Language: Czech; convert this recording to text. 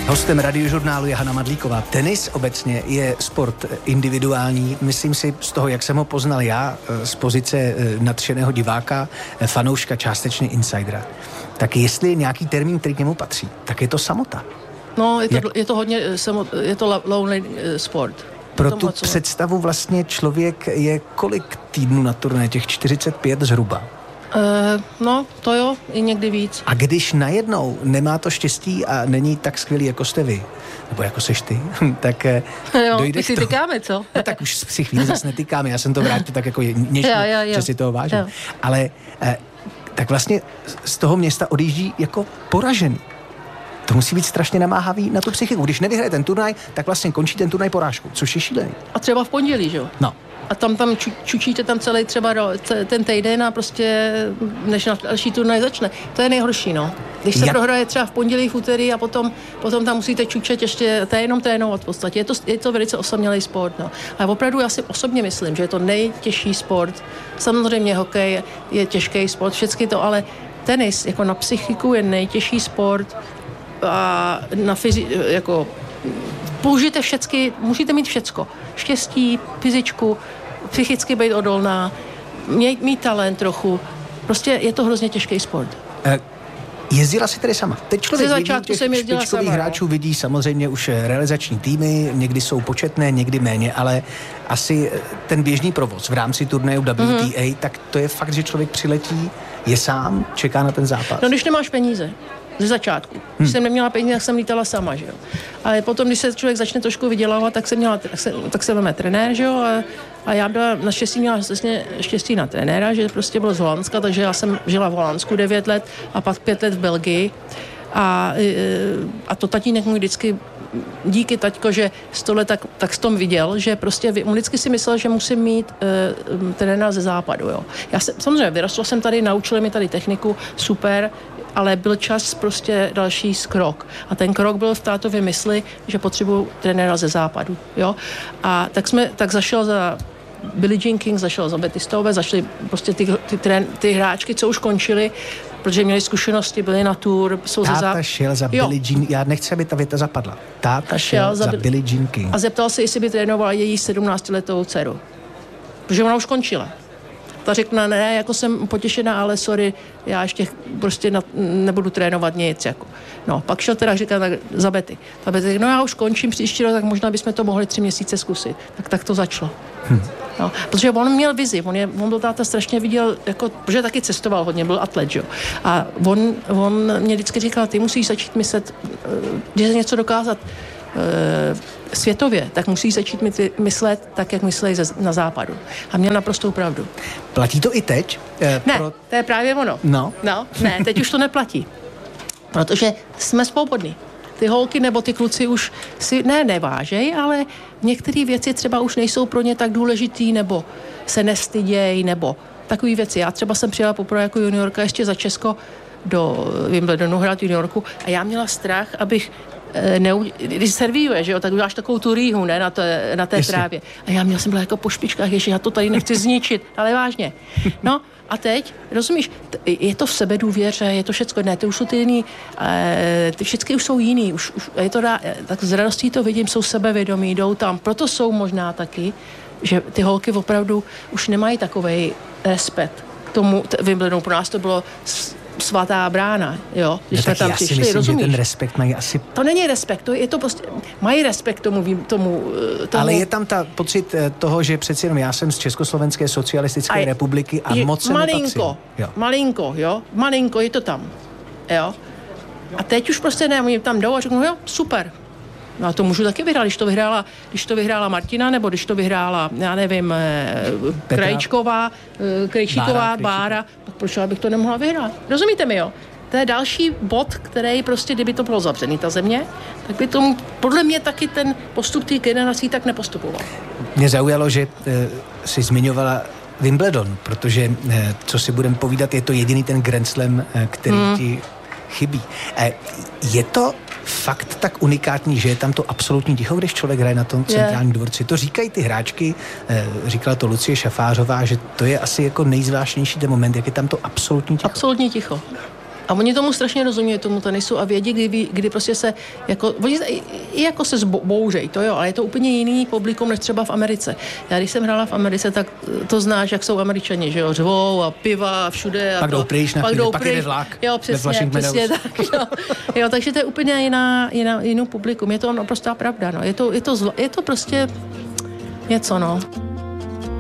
Hostem Radiožurnálu je Hana Madlíková. Tenis obecně je sport individuální. Myslím si z toho, jak jsem ho poznal já, z pozice nadšeného diváka, fanouška, částečně insidera. Tak jestli je nějaký termín, který k němu patří, tak je to samota. No, je to hodně, je to lonely sport. Pro tu představu vlastně člověk je kolik týdnů na turné? Těch 45 zhruba. No, to jo, i někdy víc. A když najednou nemá to štěstí a není tak skvělý, jako jste vy, nebo jako seš ty, tak dojde si tykáme, co? No tak už si chvíli zase netýkáme, já jsem to vrátil tak jako něžně, že si toho vážím. Jo. Ale tak vlastně z toho města odjíždí jako poražený. To musí být strašně namáhavý na tu psychiku. Když nevyhraje ten turnaj, tak vlastně končí ten turnaj porážkou, což je šílený. A třeba v pondělí, že jo? No. A tam čučíte tam celý třeba ten týden a prostě než na další turnaj začne. To je nejhorší, no. Když se prohraje třeba v pondělí, v úterý a potom tam musíte čučet ještě trénovat v podstatě. Je to velice osamělý sport, no. Ale opravdu já si osobně myslím, že je to nejtěžší sport. Samozřejmě hokej je těžký sport, všechny to, ale tenis jako na psychiku je nejtěžší sport a na jako použijte všecky, musíte mít všecko. Štěstí, fyzičku, psychicky být odolná, mít talent trochu. Prostě je to hrozně těžký sport. Jezdila si tedy sama? Teď člověk vidí těch špičkových hráčů, vidí samozřejmě už realizační týmy, někdy jsou početné, někdy méně, ale asi ten běžný provoz v rámci turnaje WTA, tak to je fakt, že člověk přiletí, je sám, čeká na ten zápas. No když nemáš peníze. Ze začátku. Když jsem neměla peníze, tak jsem lítala sama, že jo. Ale potom, když se člověk začne trošku vydělávat, tak se veme trenér, že jo. A já byla naštěstí měla štěstí na trenéra, že prostě byl z Holandska, takže já jsem žila v Holandsku 9 let a pak 5 let v Belgii. A to tatínek můj vždycky, díky taťko, že 100 let tak s tom viděl, že prostě on vždycky si myslel, že musím mít trenéra ze západu, jo. Já samozřejmě vyrostla jsem tady, naučili mi tady techniku, super, ale byl čas prostě další krok. A ten krok byl v tátově mysli, že potřebuji trenéra ze západu, jo. A tak zašel za Billie Jean King, zašel za Betty Stove, zašli prostě ty hráčky, co už končili, protože měli zkušenosti, byli na tour. Táta šel za Billie Jean, já nechci, aby ta věta zapadla. Táta šel za Billie Jean King. A zeptal se, jestli by trénovala její 17letou dceru. Protože ona už končila. Ta řekla, ne, jako jsem potěšená, ale sorry, já ještě prostě nebudu trénovat nic, jako. No, pak šel teda říkat za Betty. Ta Betty řekla, no já už končím příští rok, tak možná bychom to mohli 3 měsíce zkusit. Tak to začalo. No, protože on měl vizi, on byl táta strašně viděl, jako, protože taky cestoval hodně, byl atlet, jo. A on mě vždycky říkal, ty musíš začít myslet, když se něco dokázat světově, tak musí začít myslet tak, jak myslejí na západu. A měl naprostou pravdu. Platí to i teď? Ne, to je právě ono. No, ne, teď už to neplatí. Protože jsme svobodní. Ty holky nebo ty kluci už si nevážej, ale některé věci třeba už nejsou pro ně tak důležitý, nebo se nestydějí, nebo takové věci. Já třeba jsem přijela poprvé jako juniorka ještě za Česko do Wimbledonu hrát juniorku a já měla strach, abych když servíruje, že jo, tak uděláš takovou tu rýhu, ne, na té trávě. A já jsem byla jako po špičkách, ještě já to tady nechci zničit, ale vážně. No a teď, rozumíš, je to v sebedůvěře, je to všecko, ne, ty už jsou ty jiný, ty všechny už jsou jiný, už je to tak z radostí to vidím, jsou sebevědomí, jdou tam, proto jsou možná taky, že ty holky opravdu už nemají takovej respekt k tomu Wimbledonu, pro nás to bylo svatá brána, jo, když jsme tam přišli, myslím, rozumíš? Že ten respekt mají asi... To není respekt, je to prostě, mají respekt tomu. Ale je tam ta pocit toho, že přeci jenom já jsem z Československé socialistické republiky a moc se nepatřím. Malinko, je to tam, jo. A teď už prostě ne, oni tam jdou a řeknou, jo, super. No a to můžu taky vyhrát, když to vyhrála Martina, nebo když to vyhrála, já nevím, Krejčíková, Bára, tak proč bych to nemohla vyhrát? Rozumíte mi, jo? To je další bod, který prostě, kdyby to bylo zavřený, ta země, tak by tomu, podle mě taky ten postup těch generací tak nepostupoval. Mě zaujalo, že jsi zmiňovala Wimbledon, protože, co si budeme povídat, je to jediný ten Grand Slam, který ti chybí. Je to fakt tak unikátní, že je tam to absolutní ticho, když člověk hraje na tom centrálním dvorci. To říkají ty hráčky, říkala to Lucie Šafářová, že to je asi jako nejzvláštnější ten moment, jak je tam to absolutní ticho. Absolutní ticho. A oni tomu strašně rozumí, tomu tenisu a vědí, kdy prostě se jako, oni jako se bouřej, to jo, ale je to úplně jiný publikum, než třeba v Americe. Já když jsem hrála v Americe, tak to znáš, jak jsou Američani, že jo, řvou a piva a všude. A pak jdou pryč, pak jde vlak. Jo, přesně tak. Jo, takže to je úplně jinou publikum. Je to naprostá pravda, no. Je to prostě něco, no.